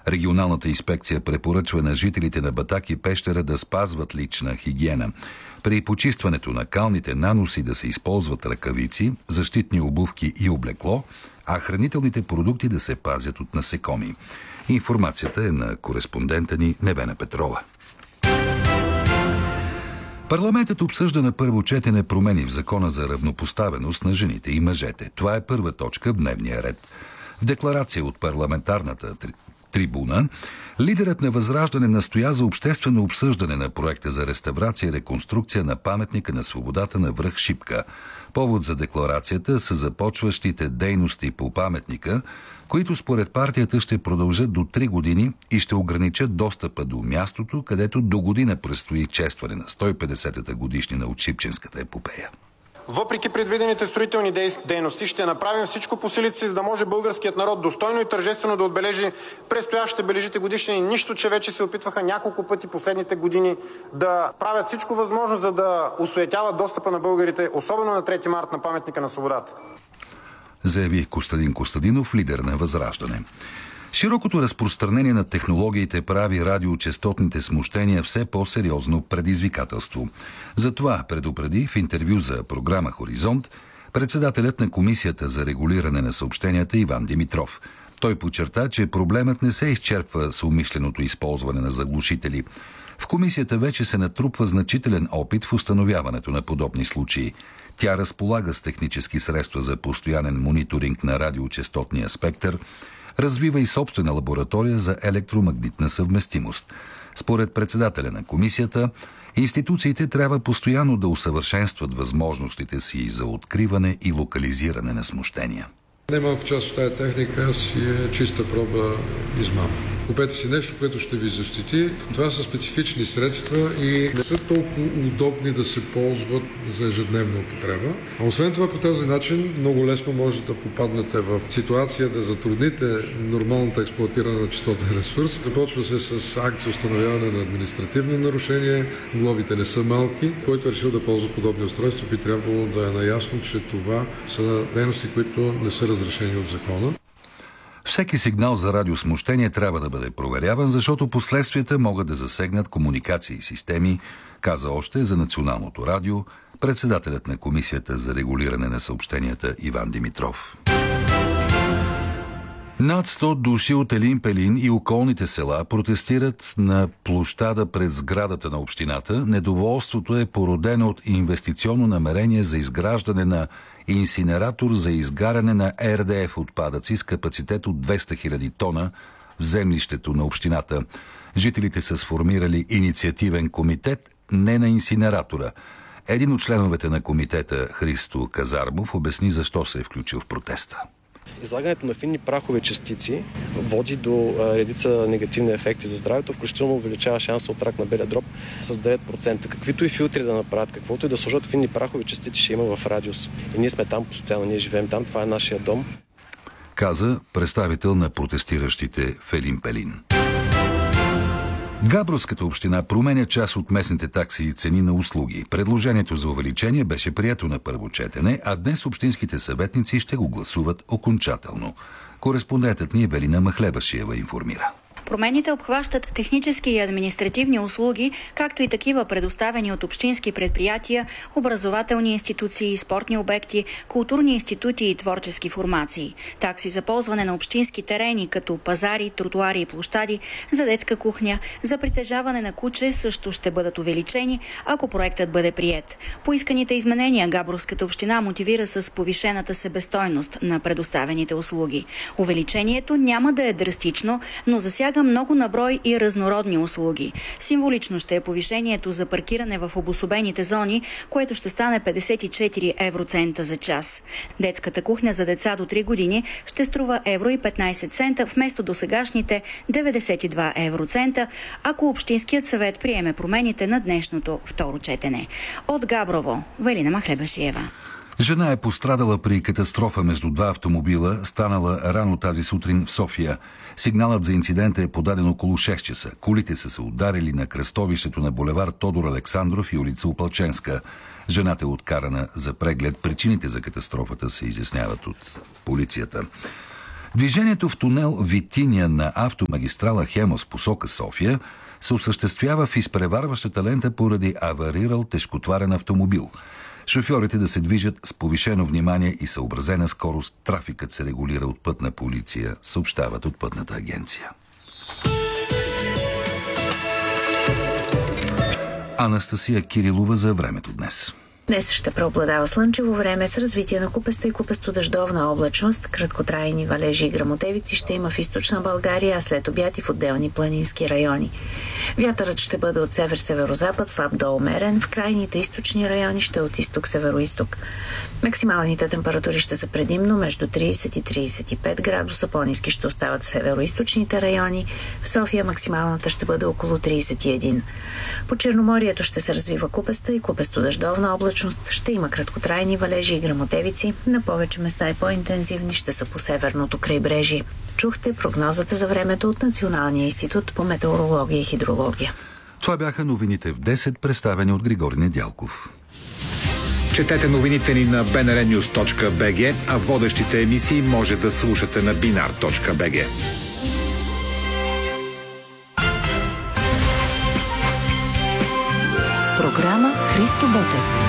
Регионалната инспекция препоръчва на жителите на Батак и Пещера да спазват лична хигиена. При почистването на калните наноси да се използват ръкавици, защитни обувки и облекло, а хранителните продукти да се пазят от насекоми. Информацията е на кореспондента ни Невена Петрова. Парламентът обсъжда на първо четене промени в Закона за равнопоставеност на жените и мъжете. Това е първа точка в дневния ред. В декларация от парламентарната трибуна, лидерът на Възраждане настоя за обществено обсъждане на проекта за реставрация и реконструкция на паметника на свободата на връх Шипка. Повод за декларацията са започващите дейности по паметника, които според партията ще продължат до 3 години и ще ограничат достъпа до мястото, където до година предстои честване на 150-та годишнина от Шипченската епопея. Въпреки предвидените строителни дейности, ще направим всичко по силите си, за да може българският народ достойно и тържествено да отбележи предстоящите бележите годишнини. Нищо, че вече се опитваха няколко пъти последните години да правят всичко възможно, за да осуетяват достъпа на българите, особено на 3 март на паметника на свободата. Заяви Костадин Костадинов, лидер на Възраждане. Широкото разпространение на технологиите прави радиочестотните смущения все по-сериозно предизвикателство. Затова предупреди в интервю за програма «Хоризонт» председателят на Комисията за регулиране на съобщенията Иван Димитров. Той подчерта, че проблемът не се изчерпва с умишленото използване на заглушители. В комисията вече се натрупва значителен опит в установяването на подобни случаи. Тя разполага с технически средства за постоянен мониторинг на радиочестотния спектър, развива и собствена лаборатория за електромагнитна съвместимост. Според председателя на комисията, институциите трябва постоянно да усъвършенстват възможностите си за откриване и локализиране на смущения. Немалка част от тази техника си е чиста проба измама. Купете си нещо, което ще ви защити. Това са специфични средства и не са толкова удобни да се ползват за ежедневна употреба. А освен това, по този начин много лесно може да попаднете в ситуация да затрудните нормалната експлоатиране на честотен ресурс. Започва се с акция установяване на административно нарушение. Глобите не са малки. Който е решил да ползва подобни устройства, би трябвало да е наясно, че това са дейности, които не са разрешени от закона. Всеки сигнал за радиосмущение трябва да бъде проверяван, защото последствията могат да засегнат комуникации и системи, каза още за Националното радио председателят на Комисията за регулиране на съобщенията Иван Димитров. Над 100 души от Елин Пелин и околните села протестират на площада пред сградата на общината. Недоволството е породено от инвестиционно намерение за изграждане на инсинератор за изгаряне на РДФ отпадъци с капацитет от 200 000 тона в землището на общината. Жителите са сформирали инициативен комитет не на инсинератора. Един от членовете на комитета, Христо Казармов, обясни защо се е включил в протеста. Излагането на финни прахови частици води до редица негативни ефекти за здравето, включително увеличава шанса от рак на белия дроб с 9%. Каквито и филтри да направят, каквото и да сложат финни прахови частици, ще има в радиус. И ние сме там постоянно, ние живеем там, това е нашия дом. Каза представител на протестиращите в Елин Пелин. Габровската община променя част от местните такси и цени на услуги. Предложението за увеличение беше прието на първо четене, а днес общинските съветници ще го гласуват окончателно. Кореспондентът ни Евелина Махлебашиева информира. Промените обхващат технически и административни услуги, както и такива предоставени от общински предприятия, образователни институции, спортни обекти, културни институти и творчески формации. Такси за ползване на общински терени, като пазари, тротуари и площади, за детска кухня, за притежаване на куче също ще бъдат увеличени, ако проектът бъде приет. Поисканите изменения Габровската община мотивира с повишената себестойност на предоставените услуги. Увеличението няма да е драстично, но засяга много наброй и разнородни услуги. Символично ще е повишението за паркиране в обособените зони, което ще стане 54 евроцента за час. Детската кухня за деца до 3 години ще струва евро и 15 цента вместо досегашните 92 евроцента, ако Общинският съвет приеме промените на днешното второ четене. От Габрово, Велина Махлебашиева. Жена е пострадала при катастрофа между два автомобила, станала рано тази сутрин в София. Сигналът за инцидента е подаден около 6 часа. Колите са се ударили на кръстовището на булевар Тодор Александров и улица Опалченска. Жената е откарана за преглед. Причините за катастрофата се изясняват от полицията. Движението в тунел Витиня на автомагистрала Хемос посока София се осъществява в изпреварващата лента поради аварирал тежкотварен автомобил. Шофьорите да се движат с повишено внимание и съобразена скорост. Трафикът се регулира от пътна полиция, съобщават от Пътната агенция. Анастасия Кирилова за времето днес. Днес ще преобладава слънчево време с развитие на купеста и купесто-дъждовна облачност. Краткотрайни валежи и гръмотевици ще има в източна България, а след обяд и в отделни планински райони. Вятърът ще бъде от север-северозапад, слаб до умерен. В крайните източни райони ще е от изток-североизток. Максималните температури ще са предимно между 30 и 35 градуса. По-ниски ще остават в североизточните райони. В София максималната ще бъде около 31. По Черноморието ще се развива купеста и купесто-дъждовна облачност. Ще има краткотрайни валежи и гръмотевици. На повече места и по-интензивни ще са по северното крайбрежие. Чухте прогнозата за времето от Националния институт по метеорология и хидрология. Това бяха новините в 10, представени от Григорий Недялков. Четете новините ни на bnrnews.bg, а водещите емисии може да слушате на binar.bg. Програма Христо Ботев.